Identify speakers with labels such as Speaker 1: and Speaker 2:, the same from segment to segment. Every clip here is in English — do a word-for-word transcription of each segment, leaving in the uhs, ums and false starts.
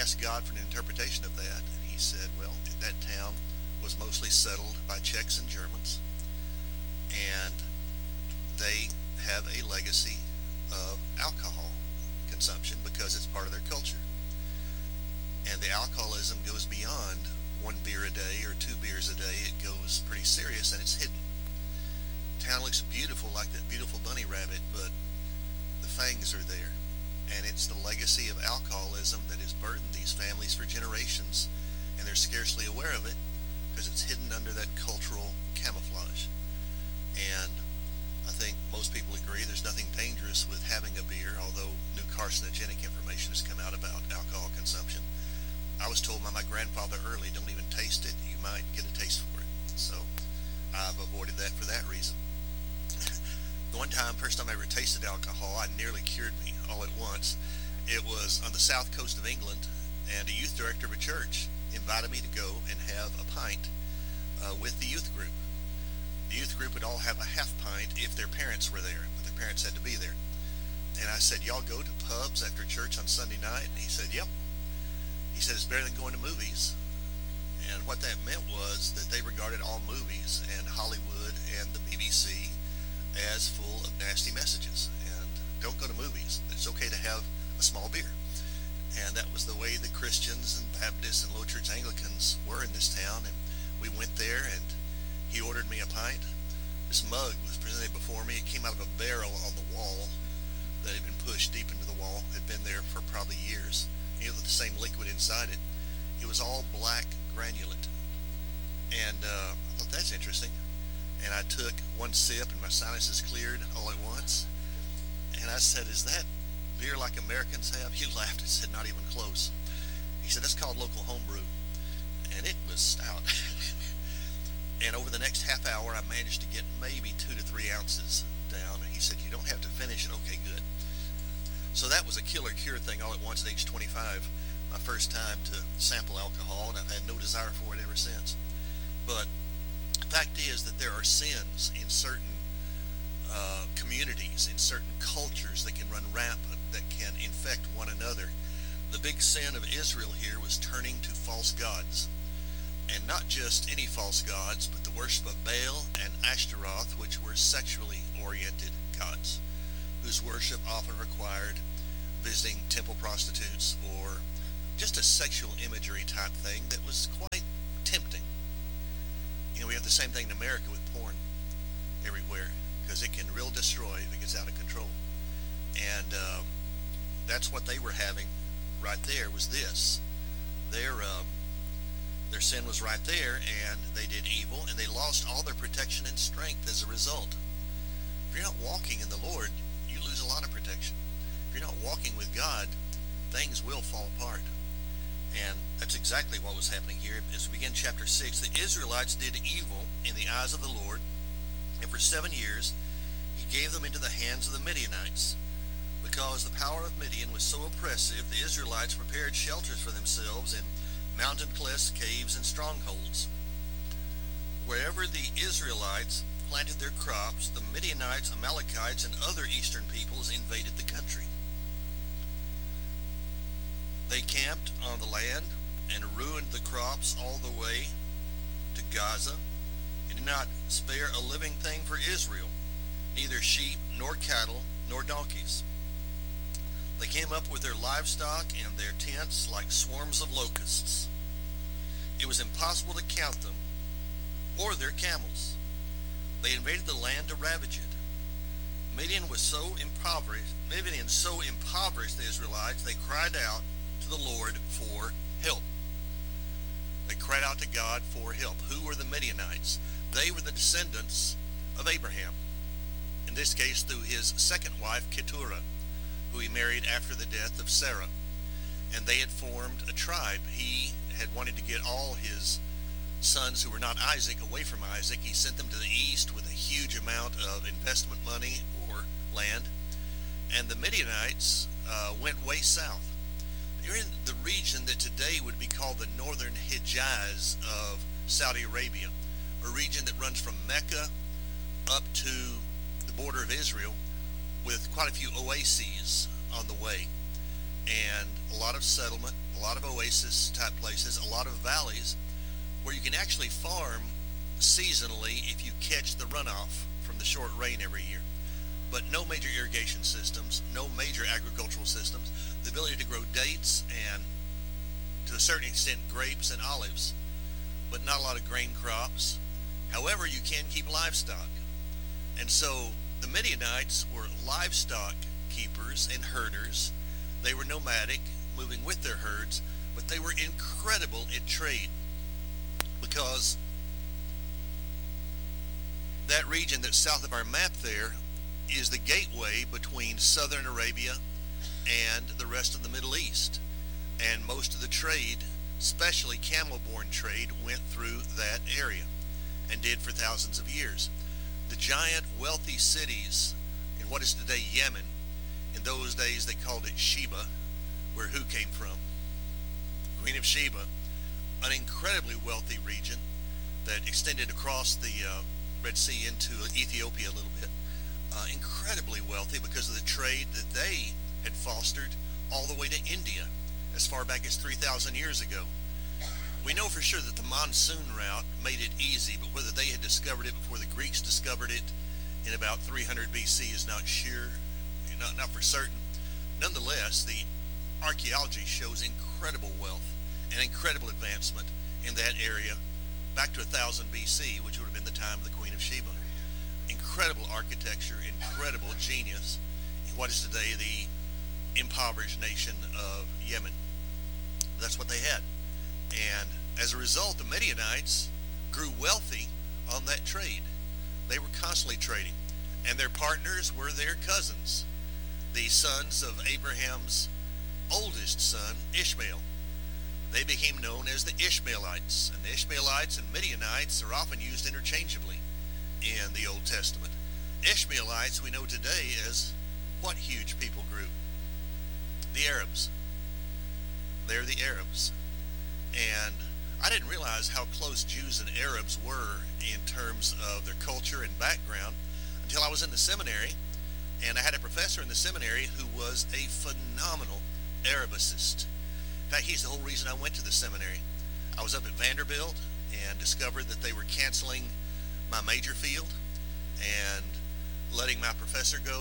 Speaker 1: asked God for an interpretation of that, and he said, well, that town was mostly settled by Czechs and Germans, and they have a legacy of alcohol consumption because it's part of their culture. And the alcoholism goes beyond one beer a day or two beers a day. It goes pretty serious, and it's hidden. Town looks beautiful, like that beautiful bunny rabbit, but the fangs are there. And it's the legacy of alcoholism that has burdened these families for generations, and they're scarcely aware of it because it's hidden under that cultural camouflage. And I think most people agree there's nothing dangerous with having a beer, although new carcinogenic information has come out about alcohol consumption. I was told by my grandfather early, don't even taste it, you might get a taste for it. So I've avoided that for that reason. The one time, first time I ever tasted alcohol, it nearly cured me all at once. It was on the south coast of England, and a youth director of a church invited me to go and have a pint uh, with the youth group. The youth group would all have a half pint if their parents were there, but their parents had to be there. And I said, y'all go to pubs after church on Sunday night? And he said, yep. He said, it's better than going to movies. And what that meant was that they regarded all movies and Hollywood and the B B C as full of nasty messages. And don't go to movies. It's okay to have a small beer. And that was the way the Christians and Baptists and Low Church Anglicans were in this town. And we went there, and he ordered me a pint. This mug was presented before me. It came out of a barrel on the wall that had been pushed deep into the wall. It had been there for probably years. You know, the same liquid inside it. It was all black granulate. And uh, I thought, that's interesting. And I took one sip, and my sinuses cleared all at once. And I said, is that beer like Americans have? He laughed and said, not even close. He said, that's called local homebrew. And it was stout. And over the next half hour, I managed to get maybe two to three ounces down. And he said, you don't have to finish it. Okay, good. So that was a killer cure thing all at once at age twenty-five. My first time to sample alcohol, and I've had no desire for it ever since. But the fact is that there are sins in certain uh, communities, in certain cultures that can run rampant, that can infect one another. The big sin of Israel here was turning to false gods. And not just any false gods, but the worship of Baal and Ashtaroth, which were sexually oriented gods, whose worship often required visiting temple prostitutes or just a sexual imagery type thing that was quite tempting. You know, we have the same thing in America with porn everywhere, because it can real destroy if it gets out of control. And um, that's what they were having right there, was this. Their, um, their sin was right there, and they did evil, and they lost all their protection and strength as a result. If you're not walking in the Lord, you lose a lot of protection. If you're not walking with God, things will fall apart. And that's exactly what was happening here. As we begin chapter six, the Israelites did evil in the eyes of the Lord, and for seven years he gave them into the hands of the Midianites. Because the power of Midian was so oppressive, the Israelites prepared shelters for themselves in mountain clefts, caves, and strongholds. Wherever the Israelites planted their crops, the Midianites, Amalekites, and other eastern peoples invaded the country. They camped on the land and ruined the crops all the way to Gaza, and did not spare a living thing for Israel, neither sheep, nor cattle, nor donkeys. They came up with their livestock and their tents like swarms of locusts. It was impossible to count them, or their camels. They invaded the land to ravage it. Midian was so impoverished, Midian so impoverished the Israelites, they cried out to the Lord for help. They cried out to God for help. Who were the Midianites? They were the descendants of Abraham, in this case through his second wife, Keturah, who he married after the death of Sarah. And they had formed a tribe. He had wanted to get all his sons who were not Isaac away from Isaac. He sent them to the east with a huge amount of investment money or land. And the Midianites uh, went way south. They're in the region that today would be called the northern Hijaz of Saudi Arabia, a region that runs from Mecca up to the border of Israel, with quite a few oases on the way. and a lot of settlement, a lot of oasis type places, a lot of valleys where you can actually farm seasonally if you catch the runoff from the short rain every year. But no major irrigation systems, no major agricultural systems, the ability to grow dates and to a certain extent grapes and olives, but not a lot of grain crops. However, you can keep livestock. And so the Midianites were livestock keepers and herders. They were nomadic, moving with their herds, but they were incredible at trade, because that region that's south of our map there is the gateway between southern Arabia and the rest of the Middle East. And most of the trade, especially camel-borne trade, went through that area and did for thousands of years. The giant wealthy cities in what is today Yemen, in those days they called it Sheba, where who came from? Queen of Sheba, an incredibly wealthy region that extended across the uh, Red Sea into Ethiopia a little bit. Uh, incredibly wealthy because of the trade that they had fostered all the way to India as far back as three thousand years ago. We know for sure that the monsoon route made it easy, but whether they had discovered it before the Greeks discovered it in about three hundred B C is not sure, not, not for certain. Nonetheless, the archaeology shows incredible wealth and incredible advancement in that area back to one thousand B C, which would have been the time of the Queen of Sheba. Incredible architecture, incredible genius in what is today the impoverished nation of Yemen. That's what they had. And as a result, the Midianites grew wealthy on that trade. They were constantly trading. And their partners were their cousins, the sons of Abraham's oldest son, Ishmael. They became known as the Ishmaelites. And the Ishmaelites and Midianites are often used interchangeably in the Old Testament. Ishmaelites we know today as what huge people group? The Arabs. They're the Arabs. And I didn't realize how close Jews and Arabs were in terms of their culture and background until I was in the seminary, and I had a professor in the seminary who was a phenomenal Arabicist. In fact, he's the whole reason I went to the seminary. I was up at Vanderbilt and discovered that they were canceling my major field and letting my professor go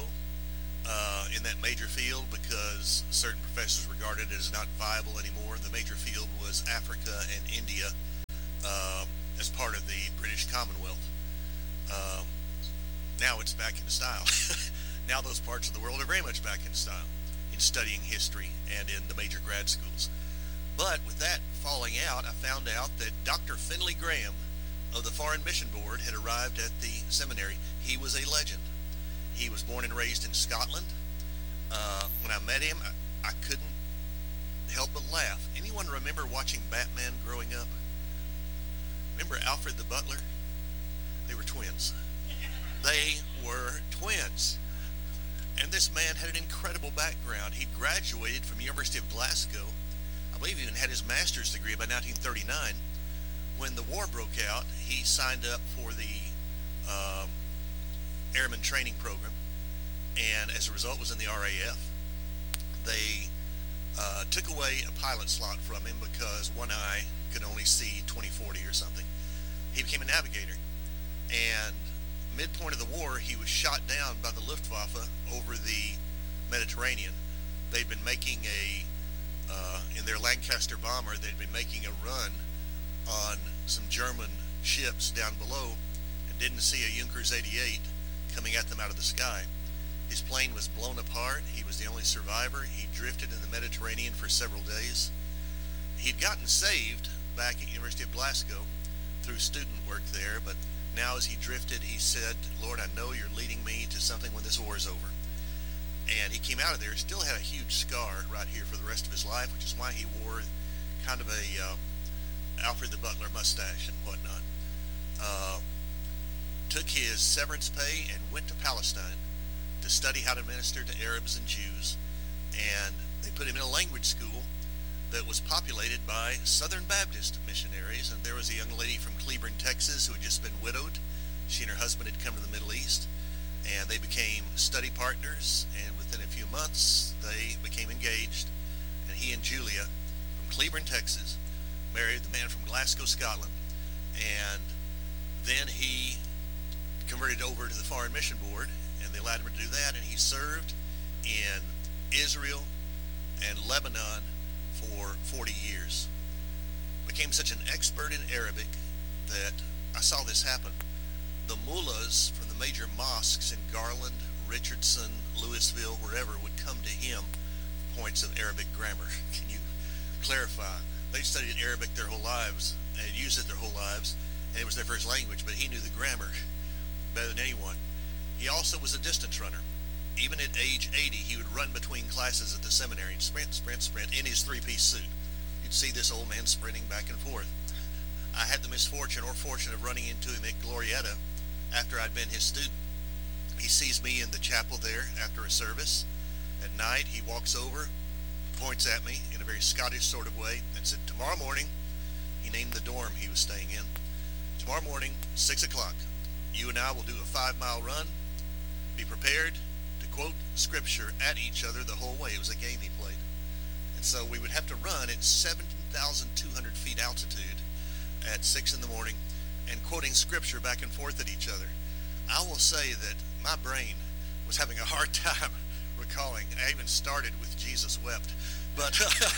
Speaker 1: uh, in that major field because certain professors regarded it as not viable anymore. The major field was Africa and India uh, as part of the British Commonwealth. Uh, now it's back in style. Now those parts of the world are very much back in style in studying history and in the major grad schools. But with that falling out, I found out that Doctor Finley Graham of the Foreign Mission Board had arrived at the seminary. He was a legend. He was born and raised in Scotland. Uh, when I met him, I, I couldn't help but laugh. Anyone remember watching Batman growing up? Remember Alfred the Butler? They were twins. They were twins. And this man had an incredible background. He graduated from the University of Glasgow. I believe he even had his master's degree by nineteen thirty-nine. When the war broke out, he signed up for the um, Airman Training Program, and as a result was in the R A F. They uh, took away a pilot slot from him because one eye could only see twenty forty or something. He became a navigator, and midpoint of the war, he was shot down by the Luftwaffe over the Mediterranean. They'd been making a, uh, in their Lancaster bomber, they'd been making a run on some German ships down below and didn't see a Junkers eighty-eight coming at them out of the sky. His plane was blown apart. He was the only survivor. He drifted in the Mediterranean for several days. He'd gotten saved back at University of Glasgow through student work there, but now as he drifted, he said, "Lord, I know you're leading me to something when this war is over." And he came out of there, still had a huge scar right here for the rest of his life, which is why he wore kind of a uh, Alfred the Butler mustache and whatnot. Uh, took his severance pay and went to Palestine to study how to minister to Arabs and Jews. And they put him in a language school that was populated by Southern Baptist missionaries. And there was a young lady from Cleburne, Texas, who had just been widowed. She and her husband had come to the Middle East, and they became study partners. And within a few months, they became engaged and he and Julia from Cleburne, Texas, married the man from Glasgow, Scotland, and then he converted over to the Foreign Mission Board, and they allowed him to do that, and he served in Israel and Lebanon for forty years. Became such an expert in Arabic that I saw this happen. The mullahs from the major mosques in Garland, Richardson, Louisville, wherever, would come to him for points of Arabic grammar. Can you clarify? They studied Arabic their whole lives and had used it their whole lives, and it was their first language, but he knew the grammar better than anyone. He also was a distance runner. Even at age eighty, he would run between classes at the seminary, sprint, sprint, sprint, in his three-piece suit. You'd see this old man sprinting back and forth. I had the misfortune or fortune of running into him at Glorietta after I'd been his student. He sees me in the chapel there after a service. At night, he walks over, points at me in a very Scottish sort of way, and said, tomorrow morning, he named the dorm he was staying in, tomorrow morning, six o'clock, you and I will do a five-mile run. Be prepared to quote scripture at each other the whole way. It was a game he played. And so we would have to run at seventeen thousand two hundred feet altitude at six in the morning and quoting scripture back and forth at each other. I will say that my brain was having a hard time recalling. I even started with Jesus wept. But,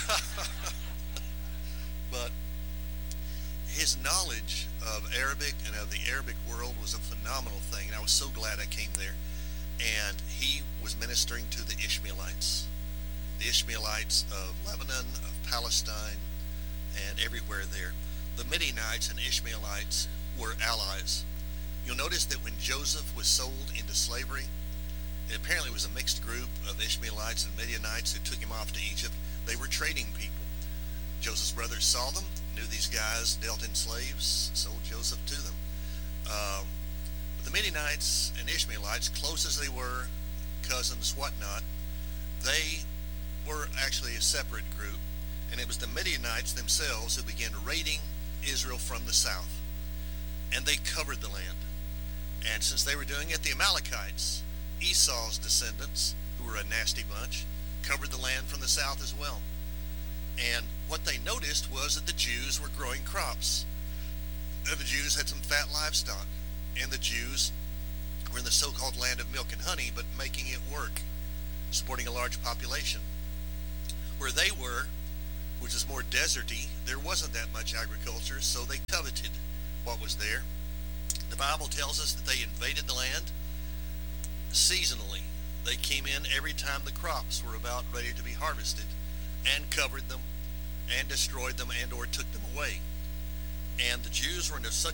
Speaker 1: but his knowledge of Arabic and of the Arabic world was a phenomenal thing. And I was so glad I came there. And he was ministering to the Ishmaelites, the Ishmaelites of Lebanon, of Palestine, and everywhere there. The Midianites and Ishmaelites were allies. You'll notice that when Joseph was sold into slavery, it apparently was a mixed group of Ishmaelites and Midianites who took him off to Egypt. They were trading people. Joseph's brothers saw them, knew these guys dealt in slaves, sold Joseph to them. Um, but the Midianites and Ishmaelites, close as they were, cousins, whatnot, they were actually a separate group, and it was the Midianites themselves who began raiding Israel from the south, and they covered the land. And since they were doing it, the Amalekites, Esau's descendants, who were a nasty bunch, covered the land from the south as well. And what they noticed was that the Jews were growing crops. And the Jews had some fat livestock, and the Jews were in the so-called land of milk and honey, but making it work, supporting a large population. Where they were, which is more deserty, there wasn't that much agriculture, so they coveted what was there. The Bible tells us that they invaded the land seasonally. They came in every time the crops were about ready to be harvested and covered them and destroyed them and or took them away. And the Jews were in such